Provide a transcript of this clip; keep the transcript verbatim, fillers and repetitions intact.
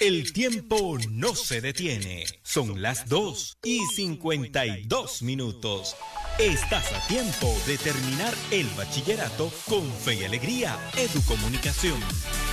El tiempo no se detiene. Son las dos y cincuenta y dos minutos. Estás a tiempo de terminar el bachillerato con fe y alegría. Educomunicación.